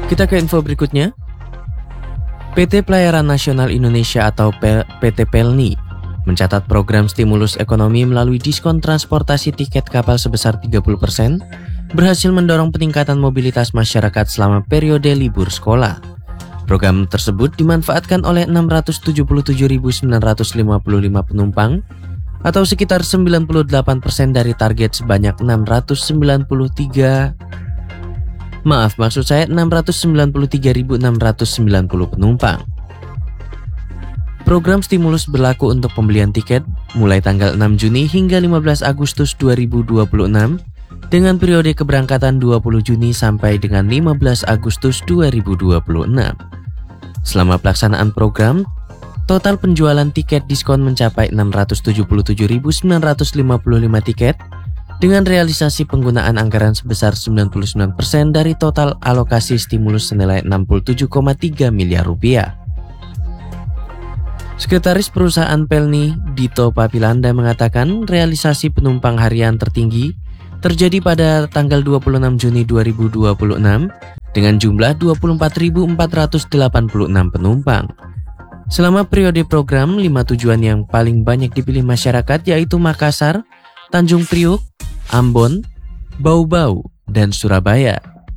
Kita ke info berikutnya. PT Pelayaran Nasional Indonesia atau PT PELNI mencatat program stimulus ekonomi melalui diskon transportasi tiket kapal sebesar 30% berhasil mendorong peningkatan mobilitas masyarakat selama periode libur sekolah. Program tersebut dimanfaatkan oleh 677.955 penumpang atau sekitar 98% dari target sebanyak 693.690 penumpang. Program stimulus berlaku untuk pembelian tiket mulai tanggal 6 Juni hingga 15 Agustus 2026 dengan periode keberangkatan 20 Juni sampai dengan 15 Agustus 2026. Selama pelaksanaan program, total penjualan tiket diskon mencapai 677.955 tiket dengan realisasi penggunaan anggaran sebesar 99% dari total alokasi stimulus senilai 67,3 miliar rupiah. Sekretaris Perusahaan PELNI, Dito Papilanda mengatakan realisasi penumpang harian tertinggi terjadi pada tanggal 26 Juni 2026 dengan jumlah 24.486 penumpang. Selama periode program, 5 tujuan yang paling banyak dipilih masyarakat yaitu Makassar, Tanjung Priuk, Ambon, Bau-Bau, dan Surabaya.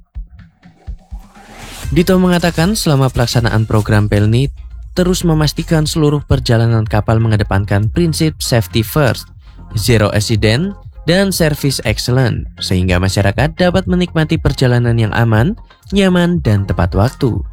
Dito mengatakan selama pelaksanaan program PELNI terus memastikan seluruh perjalanan kapal mengedepankan prinsip safety first, zero accident, dan service excellent, sehingga masyarakat dapat menikmati perjalanan yang aman, nyaman, dan tepat waktu.